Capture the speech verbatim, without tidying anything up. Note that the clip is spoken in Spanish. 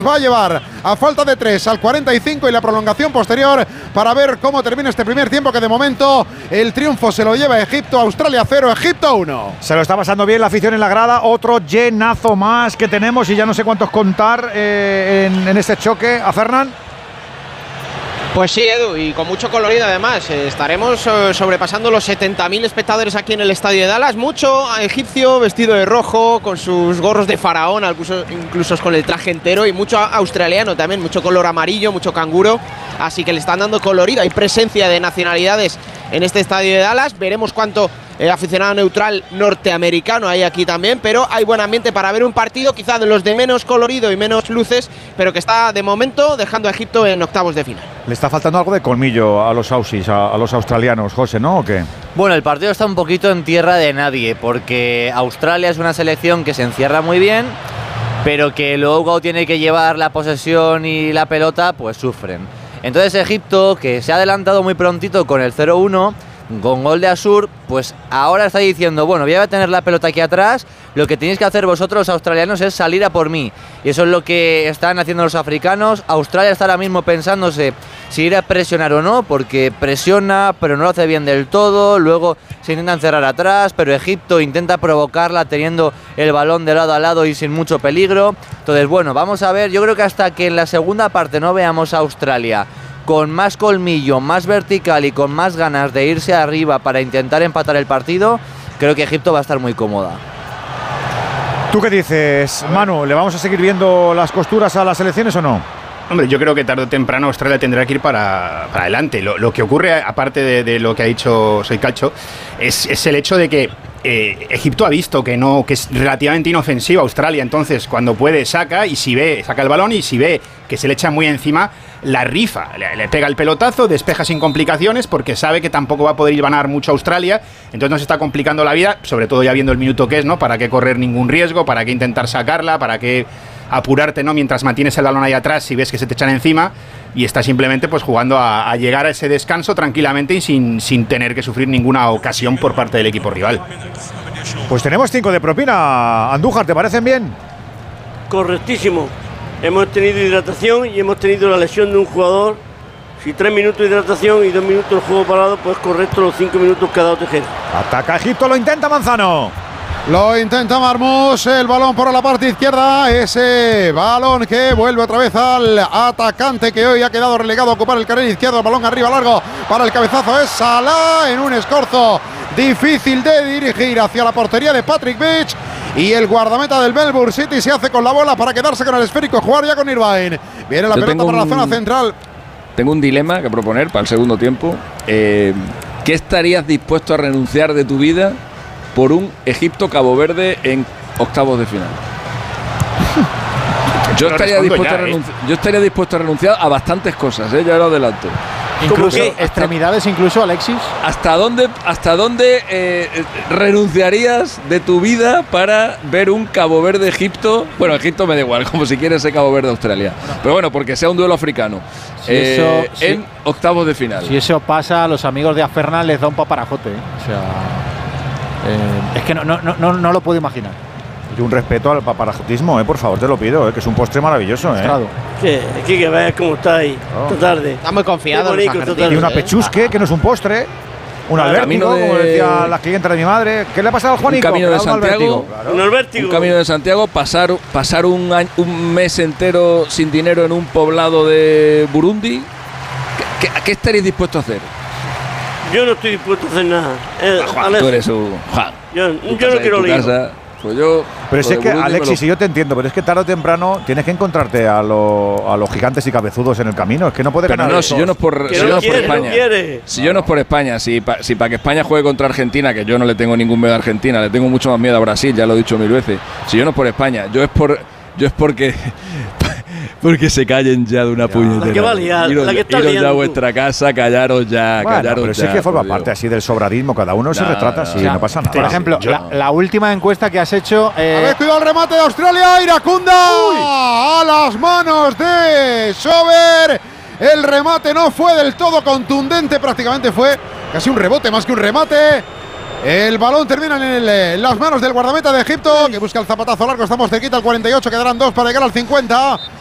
Va a llevar a falta de tres al cuarenta y cinco y la prolongación posterior para ver cómo termina este primer tiempo, que de momento el triunfo se lo lleva Egipto. Australia cero, Egipto uno. Se lo está pasando bien la afición en la grada. Otro llenazo más que tenemos y ya no sé cuántos contar eh, en, en este choque. ¿A Fernán? Pues sí, Edu, y con mucho colorido además. Eh, estaremos eh, sobrepasando los setenta mil espectadores aquí en el estadio de Dallas. Mucho egipcio vestido de rojo, con sus gorros de faraón, incluso, incluso con el traje entero, y mucho australiano también, mucho color amarillo, mucho canguro. Así que le están dando colorido. Hay presencia de nacionalidades en este estadio de Dallas. Veremos cuánto eh, aficionado neutral norteamericano hay aquí también, pero hay buen ambiente para ver un partido, quizá de los de menos colorido y menos luces, pero que está de momento dejando a Egipto en octavos de final. Le está faltando algo de colmillo a los aussies, a, a los australianos, José, ¿no? ¿O qué? Bueno, el partido está un poquito en tierra de nadie, porque Australia es una selección que se encierra muy bien, pero que luego cuando tiene que llevar la posesión y la pelota, pues sufren. Entonces Egipto, que se ha adelantado muy prontito con el cero uno, con gol de Asur, pues ahora está diciendo, bueno, voy a tener la pelota aquí atrás, lo que tenéis que hacer vosotros los australianos es salir a por mí. Y eso es lo que están haciendo los africanos. Australia está ahora mismo pensándose si ir a presionar o no, porque presiona, pero no lo hace bien del todo, luego se intentan cerrar atrás, pero Egipto intenta provocarla teniendo el balón de lado a lado y sin mucho peligro. Entonces, bueno, vamos a ver, yo creo que hasta que en la segunda parte no veamos a Australia con más colmillo, más vertical y con más ganas de irse arriba para intentar empatar el partido, creo que Egipto va a estar muy cómoda. ¿Tú qué dices, Manu? ¿Le vamos a seguir viendo las costuras a las selecciones o no? Hombre, yo creo que tarde o temprano Australia tendrá que ir para, para adelante. Lo, lo que ocurre, aparte de, de lo que ha dicho Soy Calcho, es, es el hecho de que eh, Egipto ha visto que no, que es relativamente inofensiva Australia. Entonces, cuando puede, saca, y si ve, saca el balón, y si ve que se le echa muy encima, la rifa, le, le pega el pelotazo, despeja sin complicaciones, porque sabe que tampoco va a poder ir a ganar mucho a Australia. Entonces no se está complicando la vida, sobre todo ya viendo el minuto que es, ¿no? Para qué correr ningún riesgo, para qué intentar sacarla, para qué apurarte, ¿no? Mientras mantienes el balón ahí atrás, si ves que se te echan encima, y está simplemente pues jugando a, a llegar a ese descanso tranquilamente y sin, sin tener que sufrir ninguna ocasión por parte del equipo rival. Pues tenemos cinco de propina. Andújar, ¿te parecen bien? Correctísimo. Hemos tenido hidratación y hemos tenido la lesión de un jugador. Si tres minutos de hidratación y dos minutos el juego parado, pues correcto los cinco minutos que ha dado Tejera. Ataca Egipto, lo intenta Manzano. Lo intenta Marmús, el balón por la parte izquierda, ese balón que vuelve otra vez al atacante que hoy ha quedado relegado a ocupar el carril izquierdo, el balón arriba largo para el cabezazo, es Salah en un escorzo difícil de dirigir hacia la portería de Patrick Beach, y el guardameta del Melbourne City se hace con la bola para quedarse con el esférico, jugar ya con Irvine. Viene la Yo pelota para un, la zona central. Tengo un dilema que proponer para el segundo tiempo. Eh, ¿Qué estarías dispuesto a renunciar de tu vida por un Egipto-Cabo Verde en octavos de final? Yo estaría, dispuesto ya, a renunci- eh. yo estaría dispuesto a renunciar a bastantes cosas, ¿eh? Ya lo adelanto. Incluso extremidades, incluso, Alexis. ¿Hasta dónde, hasta dónde eh, renunciarías de tu vida para ver un Cabo Verde-Egipto? Bueno, Egipto me da igual, como si quieres ese Cabo Verde-Australia. Pero bueno, porque sea un duelo africano. Si eh, eso, en si, octavos de final. Si eso pasa, a los amigos de Afernan les da un paparajote, ¿eh? O sea, eh, es que no, no, no, no lo puedo imaginar. Y un respeto al paparajotismo, eh, por favor, te lo pido, eh, que es un postre maravilloso. Eh. Que, que, que veas cómo está ahí oh. esta tarde. Está muy confiado. Y una pechusque, que no es un postre. Un Al albértigo, de... como decía la clienta de mi madre. ¿Qué le ha pasado al Juanico? Un camino de un Santiago. Claro. Un albértigo. Un camino de Santiago, pasar, pasar un, año, un mes entero sin dinero en un poblado de Burundi. ¿Qué, qué, qué estaréis dispuestos a hacer? Yo no estoy dispuesto a hacer nada. Eh, Juan, tú eres un Juan. Yo, yo no quiero lío. Pues yo, pero si es que, Alexis, si yo te entiendo, pero es que tarde o temprano tienes que encontrarte a, lo, a los gigantes y cabezudos en el camino. Es que no puede pero ganar. No, si yo no es por, si no yo no quiere, por España. No quiere. Si yo no es por España, si para si pa que España juegue contra Argentina, que yo no le tengo ningún miedo a Argentina, le tengo mucho más miedo a Brasil, ya lo he dicho mil veces. Si yo no es por España, yo es por yo es porque porque se callen ya de una ya. puñetera. La que va a liar, iros, la que está iros liando. ya a vuestra casa, callaros ya, bueno, callaros pero ya. sí que forma Dios. parte así del sobradismo, cada uno no, se retrata así, o sea, no pasa nada. Por ejemplo, yo, la, la última encuesta que has hecho. Eh, a ver, cuidado el remate de Australia, Iracunda a las manos de Sober. El remate no fue del todo contundente, prácticamente fue casi un rebote más que un remate. El balón termina en, el, en las manos del guardameta de Egipto, que busca el zapatazo largo. Estamos cerquita al cuarenta y ocho, quedarán dos para llegar al cincuenta.